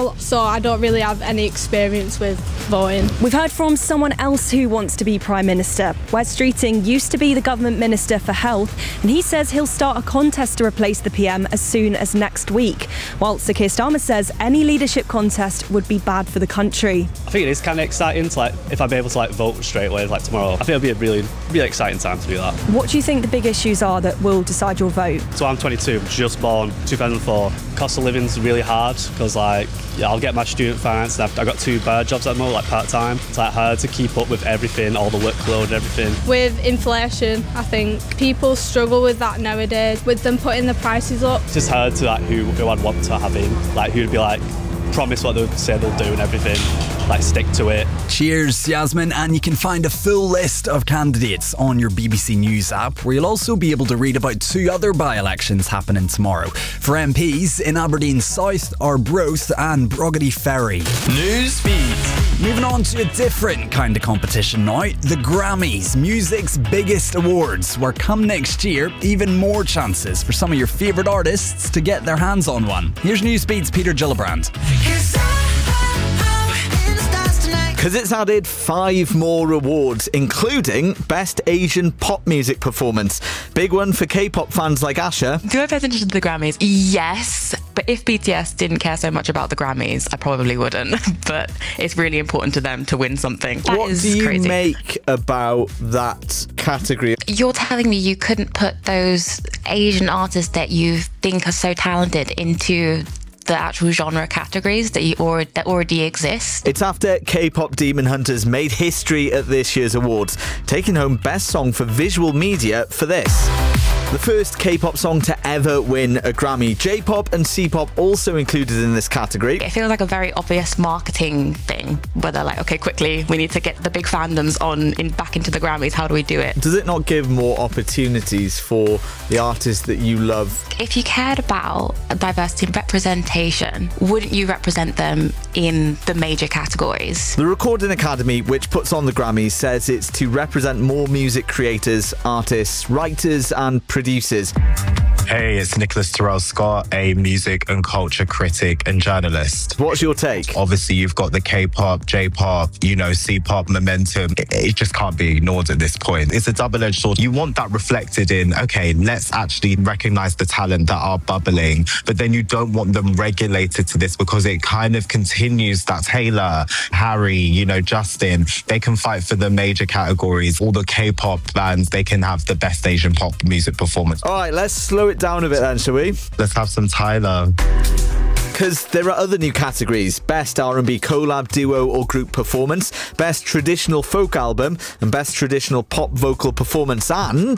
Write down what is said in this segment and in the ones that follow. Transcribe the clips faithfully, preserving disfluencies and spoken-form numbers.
all, so I don't really have any experience with voting. We've heard from someone else who wants to be Prime Minister. Wes Streeting used to be the Government Minister for Health, and he says he'll start a contest to replace the P M as soon as next week. While Sir Keir Starmer says any leadership contest would be bad for the country. I think it is kind of exciting to, like, if I'm able to like vote straight away like tomorrow. I think it'll be a really, really exciting time to do that. What do you think the big issues are that will decide your vote? So I'm twenty-two, just born two thousand four. Cost of living's really hard because like yeah, I'll get my student finance and I've, I've got two bird jobs at the moment, like part-time. It's like hard to keep up with everything, all the workload and everything. With inflation, I think people struggle with that nowadays, with them putting the prices up. It's just hard to like who, who I'd want to have in, like who'd be like, promise what they say they'll do and everything, like stick to it. Cheers, Yasmin, and you can find a full list of candidates on your B B C News app, where you'll also be able to read about two other by-elections happening tomorrow. For M Ps in Aberdeen South, Arbroath and Brogady Ferry. Newsfeed. Moving on to a different kind of competition now, the Grammys, music's biggest awards, where come next year, even more chances for some of your favourite artists to get their hands on one. Here's Newsfeed's Peter Gillibrand. Because it's added five more awards, including Best Asian Pop Music Performance. Big one for K-pop fans like Asha. Do I pay attention to the Grammys? Yes. But if B T S didn't care so much about the Grammys, I probably wouldn't. But it's really important to them to win something. That what is do you crazy. make about that category? You're telling me you couldn't put those Asian artists that you think are so talented into the actual genre categories that you already, that already exist? It's after K-pop Demon Hunters made history at this year's awards, taking home Best Song for Visual Media for this. The first K-pop song to ever win a Grammy. J-pop and C-pop also included in this category. It feels like a very obvious marketing thing, where they're like, okay, quickly, we need to get the big fandoms on in back into the Grammys. How do we do it? Does it not give more opportunities for the artists that you love? If you cared about diversity and representation, wouldn't you represent them in the major categories? The Recording Academy, which puts on the Grammys, says it's to represent more music creators, artists, writers and producers. Hey, it's Nicholas Terrell Scott, a music and culture critic and journalist. What's your take? Obviously, you've got the K-pop, J-pop, you know, C-pop momentum. It, it just can't be ignored at this point. It's a double-edged sword. You want that reflected in, okay, let's actually recognize the talent that are bubbling, but then you don't want them regulated to this because it kind of continues that Taylor, Harry, you know, Justin, they can fight for the major categories. All the K-pop bands, they can have the best Asian pop music performance. All right, let's slow it down a bit then, shall we? Let's have some Tyler. Because there are other new categories. Best R and B collab, duo or group performance, Best Traditional Folk Album, and Best Traditional Pop Vocal Performance, and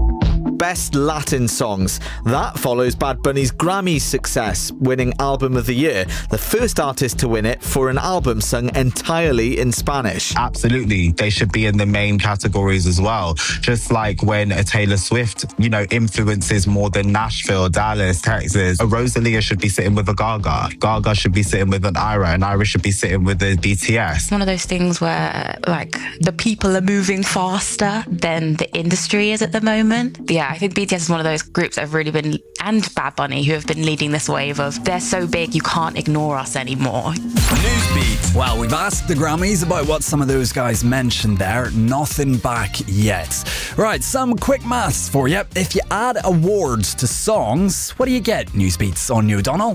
Best Latin Songs. That follows Bad Bunny's Grammy success, winning Album of the Year, the first artist to win it for an album sung entirely in Spanish. Absolutely. They should be in the main categories as well. Just like when a Taylor Swift, you know, influences more than Nashville, Dallas, Texas, a Rosalia should be sitting with a Gaga. Gaga should be sitting with an Ira, and Ira should be sitting with a B T S. It's one of those things where, like, the people are moving faster than the industry is at the moment. Yeah, I think B T S is one of those groups that have really been, and Bad Bunny, who have been leading this wave of, they're so big you can't ignore us anymore. Newsbeat. Well, we've asked the Grammys about what some of those guys mentioned there. Nothing back yet. Right, some quick maths for you. If you add awards to songs, what do you get? Newsbeat's Anya O'Donnell.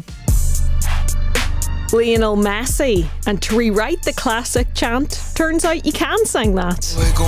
Lionel Messi. And to rewrite the classic chant, turns out you can sing that.